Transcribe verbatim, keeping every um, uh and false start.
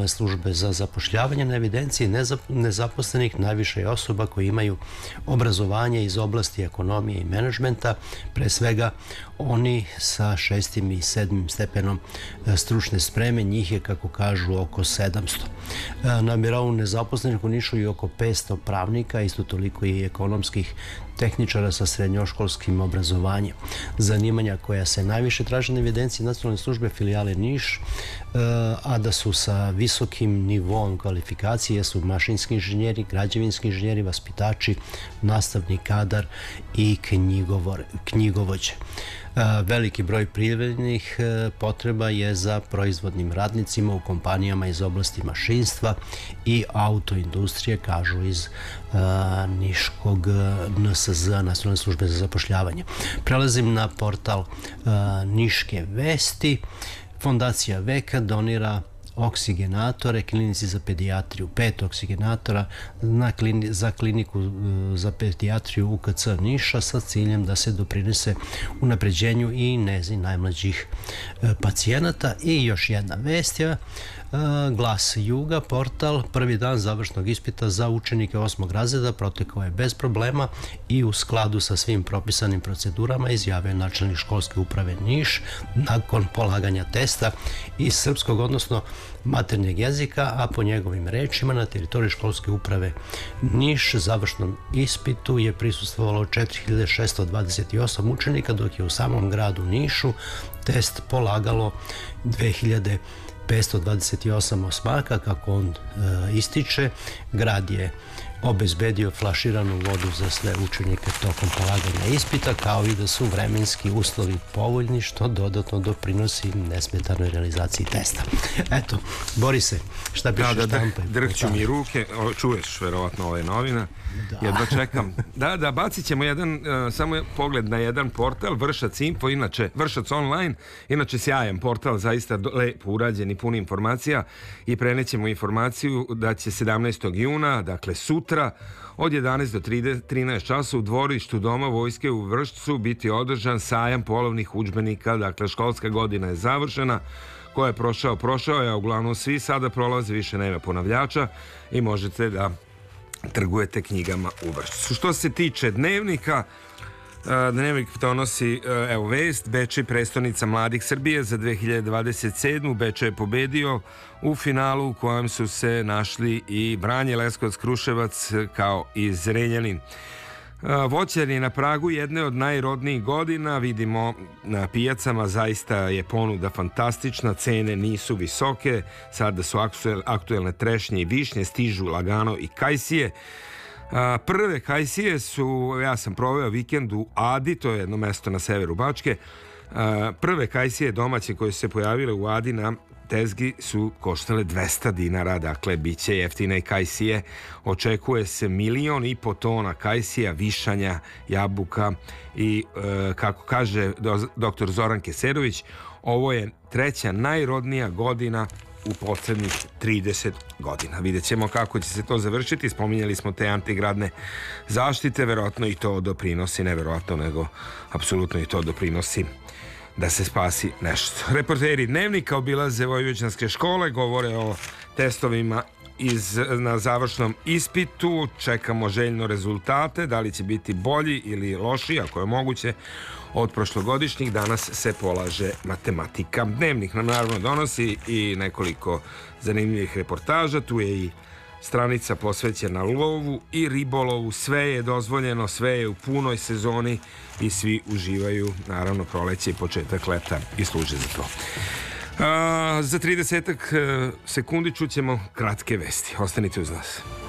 službe za zapošljavanje. Na evidenciji nezaposlenih najviše je osoba koji imaju obrazovanje iz oblasti ekonomije i menadžmenta, pre svega oni sa šestim i sedmim stepenom stručne spreme, njih je, kako kažu, oko sedamsto. Na birou nezaposlenih u Nišu je oko petsto pravnika, isto toliko i ekonomskih tehničara sa srednjoškolskim obrazovanjem. Zanimanja koja se najviše traže na evidenciji nacionalne službe filijale Niš, a da su sa visokim nivoom kvalifikacije, su mašinski inženjeri, građevinski inženjeri, vaspitači, nastavni kadar i knjigovođe. Veliki broj privrednih potreba je za proizvodnim radnicima u kompanijama iz oblasti mašinstva i autoindustrije, kažu iz Niškog N S Z, Nacionalne službe za zapošljavanje. Prelazim na portal Niške vesti. Fondacija Veka donira oksigenatore klinici za pedijatriju, pet oksigenatora za kliniku za pedijatriju U K C Niša sa ciljem da se doprinese unapređenju i nezi najmlađih pacijenata. I još jedna vest je Glas Juga, portal. Prvi dan završnog ispita za učenike osmog razreda protekao je bez problema i u skladu sa svim propisanim procedurama, izjavio načelnik školske uprave Niš nakon polaganja testa iz srpskog, odnosno maternjeg jezika, a po njegovim rečima na teritoriji školske uprave Niš završnom ispitu je prisustvovalo četiri hiljade šesto dvadeset osam učenika, dok je u samom gradu Nišu test polagalo dve hiljade petsto dvadeset osam osmaka. Kako on ističe, grad je obezbedio flaširanu vodu za sve učenike tokom polaganja ispita, kao i da su vremenski uslovi povoljni, što dodatno doprinosi nesmetanoj realizaciji testa. Eto, Borise, šta piše štampa? Drhću mi ruke, čuješ verovatno ove novine, jedva čekam. Da, da, bacit ćemo jedan, samo pogled na jedan portal, Vršac Info, inače, Vršac Online, inače sjajan portal, zaista lepo urađen i pun informacija, i prenećemo informaciju da će sedamnaestog juna, dakle sutra, od jedanaest do trinaest časova u dvorištu Doma vojske u Vršcu biti održan sajam polovnih udžbenika. Dakle, školska godina je završena, ko je prošao, prošao je, a uglavnom svi sada prolaze, više nema ponavljača i možete da trgujete knjigama u Vršcu. Što se tiče dnevnika, dnevnik donosi, evo vest, Bečej prestonica mladih Srbije za dve hiljade dvadeset sedmu. Bečej je pobedio u finalu u kojem su se našli i Vranje, Leskovac, Kruševac, kao i Zrenjanin. Voćar je na pragu jedne od najrodnijih godina, vidimo na pijacama, zaista je ponuda fantastična, cene nisu visoke, sada su aktuelne trešnje i višnje, stižu lagano i kajsije. Prve kajsije su, ja sam proveo vikend u Adi, to je jedno mesto na severu Bačke. Prve kajsije domaće koje su se pojavile u Adi na tezgi su koštale dvesta dinara, dakle bit će jeftine i kajsije. Očekuje se milion i po tona kajsija, višanja, jabuka i kako kaže doktor Zoran Keserović, ovo je treća najrodnija godina u poslednjih trideset godina. Vidjet ćemo kako će se to završiti. Spominjali smo te antigradne zaštite, verovatno i to doprinosi, ne verovatno, nego apsolutno i to doprinosi da se spasi nešto. Reporteri dnevnika obilaze vojvođanske škole, govore o testovima iz, na završnom ispitu, čekamo željno rezultate, da li će biti bolji ili loši, ako je moguće, od prošlogodišnjih. Danas se polaže matematika. Dnevnik nam naravno donosi i nekoliko zanimljivih reportaža, tu je i stranica posvećena lovu i ribolovu, sve je dozvoljeno, sve je u punoj sezoni i svi uživaju, naravno proleće i početak leta i služe za to. A, za tridesetak sekundi čućemo kratke vesti. Ostanite uz nas.